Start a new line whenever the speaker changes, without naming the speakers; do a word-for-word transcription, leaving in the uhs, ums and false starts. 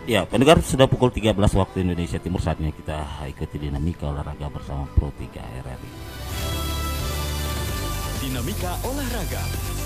Ya, pendengar sudah pukul tiga belas waktu Indonesia Timur, saatnya kita ikuti dinamika olahraga bersama Pro tiga R R I.
Dinamika olahraga